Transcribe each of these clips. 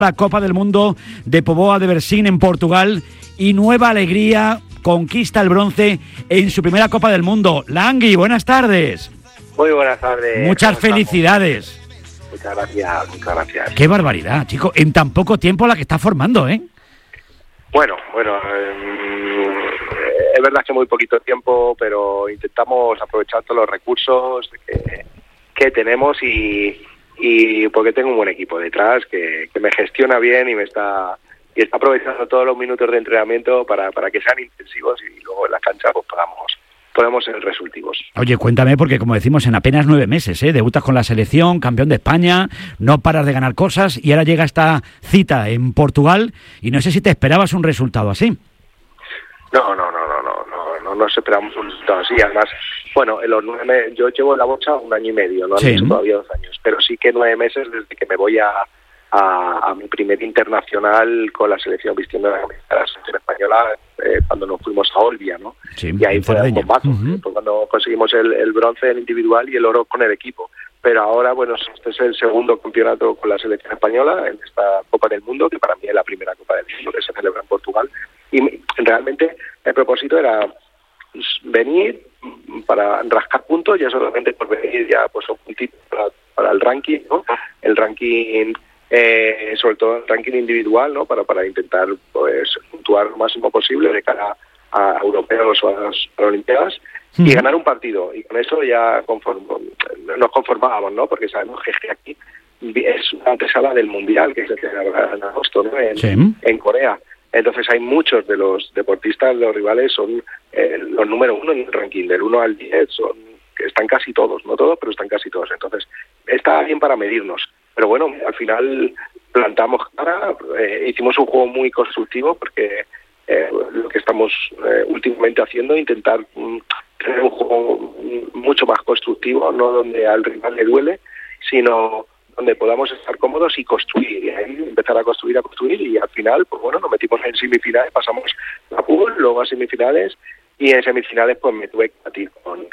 La Copa del Mundo de Póvoa de Varzim en Portugal y Nueva Alegría conquista el bronce en su primera Copa del Mundo. Langui, buenas tardes. Muy buenas tardes. Muchas felicidades. Muchas gracias. Qué barbaridad, chico. En tan poco tiempo la que está formando, ¿eh? Bueno, es verdad que muy poquito tiempo, pero intentamos aprovechar todos los recursos que tenemos y porque tengo un buen equipo detrás que me gestiona bien y está aprovechando todos los minutos de entrenamiento para que sean intensivos y luego en la cancha pues podamos ser resultados. Oye, cuéntame, porque como decimos, en apenas 9 meses, debutas con la selección, campeón de España, no paras de ganar cosas y ahora llega esta cita en Portugal y no sé si te esperabas un resultado así. No esperamos un resultado así. Además, bueno, en los 9 meses, yo llevo en la bocha 1 año y medio, no han hecho todavía 2 años, pero sí que 9 meses desde que me voy a mi primer internacional con la selección vistiendo la camiseta de la selección española cuando nos fuimos a Olbia, ¿no? Sí, y ahí fue un bombazo, fue cuando conseguimos el bronce en individual y el oro con el equipo. Pero ahora, bueno, este es el segundo campeonato con la selección española en esta Copa del Mundo, que para mí es la primera Copa del Mundo que se celebra en Portugal. Y realmente el propósito era venir para rascar puntos, ya solamente por venir ya pues un puntito para el ranking, ¿no? El ranking, sobre todo el ranking individual, ¿no? Para intentar pues puntuar lo máximo posible de cara a europeos o a las Olimpiadas y ganar un partido. Y con eso ya nos conformábamos, ¿no? Porque sabemos que aquí es una antesala del Mundial que se celebrará en agosto, ¿no? En Corea. Entonces hay muchos de los deportistas, los rivales son los número 1 en el ranking, del 1 al 10 están casi todos, no todos, pero están casi todos. Entonces está bien para medirnos. Pero bueno, al final plantamos cara, hicimos un juego muy constructivo porque lo que estamos últimamente haciendo es intentar tener un juego mucho más constructivo, no donde al rival le duele, sino donde podamos estar cómodos y construir, y ahí empezar a construir y al final, pues bueno, nos metimos en semifinales, pasamos a pool, luego a semifinales y en semifinales pues me tuve que batir con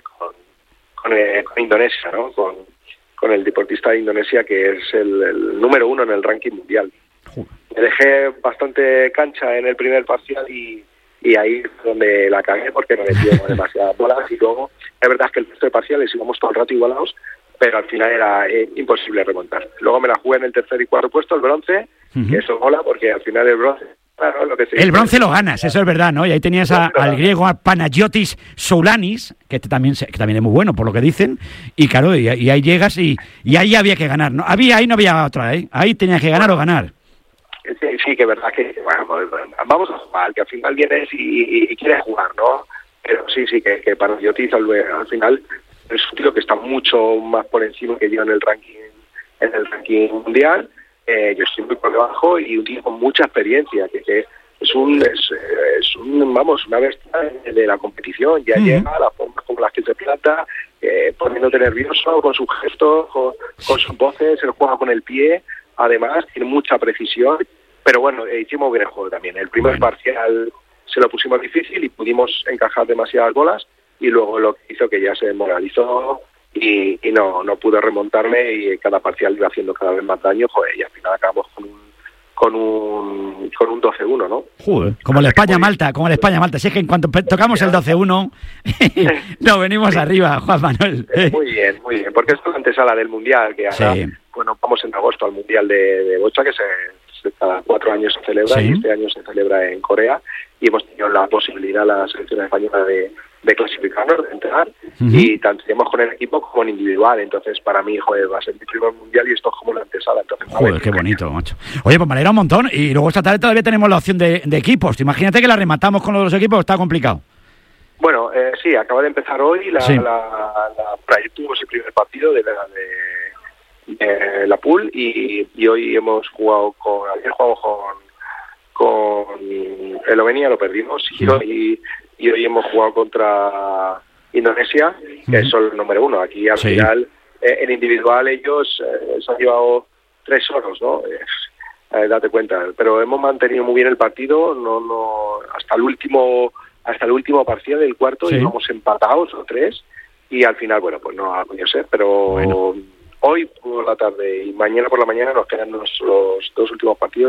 Indonesia, ¿no? Con el deportista de Indonesia que es el número 1 en el ranking mundial. Me dejé bastante cancha en el primer parcial y ahí es donde la cagué porque me metió demasiadas bolas y luego es verdad que el resto de parciales íbamos todo el rato igualados, pero al final era imposible remontar. Luego me la jugué en el tercer y cuarto puesto, el bronce, que eso mola porque al final el bronce... Claro, lo que el bronce lo ganas, eso es verdad, ¿no? Y ahí tenías al griego, a Panagiotis Soulanis, que también es muy bueno por lo que dicen, y claro, y ahí llegas y ahí había que ganar, ¿no? Ahí no había otra, ¿eh? Ahí tenías que ganar o ganar. Sí, que es verdad que bueno, vamos a jugar, que al final vienes y quieres jugar, ¿no? Pero sí, que Panagiotis al final es un tío que está mucho más por encima que yo en el ranking mundial. Yo estoy muy por debajo y un tío con mucha experiencia, que es una bestia de la competición. Ya llega a las formas con las que se planta, poniéndote nervioso con sus gestos, con sus voces, él juega con el pie, además tiene mucha precisión, pero bueno, hicimos bien el juego también. El primer parcial se lo pusimos difícil y pudimos encajar demasiadas bolas y luego lo que hizo que ya se desmoralizó y no pude remontarme y cada parcial iba haciendo cada vez más daño, y al final acabamos con un 12-1, ¿no? Joder, como el España-Malta, si es que en cuanto tocamos el 12-1 nos venimos arriba, Juan Manuel. Muy bien, porque esto es la antesala del Mundial, que ahora, bueno, vamos en agosto al Mundial de bocha, que cada 4 años se celebra, y este año se celebra en Corea, y hemos tenido la posibilidad, la selección española, de clasificarnos, de entrar, y tanto tenemos con el equipo como en individual. Entonces para mí, va a ser mi primer mundial y esto es como la antesala. Entonces, joder, qué bonito, macho. Oye, pues me alegra un montón, y luego esta tarde todavía tenemos la opción de equipos. Imagínate que la rematamos con los equipos, está complicado. Bueno, sí, acaba de empezar hoy tuvimos el primer partido de la pool y hoy hemos jugado ayer jugamos con Eslovenia, lo perdimos, y hoy hemos jugado contra Indonesia, que son el número 1. Aquí al final, en individual, ellos se han llevado 3 oros, ¿no? Date cuenta. Pero hemos mantenido muy bien el partido, hasta el último parcial del cuarto íbamos empatados o 3, y al final, bueno, pues no ha podido ser, pero Hoy por la tarde y mañana por la mañana nos quedan los dos últimos partidos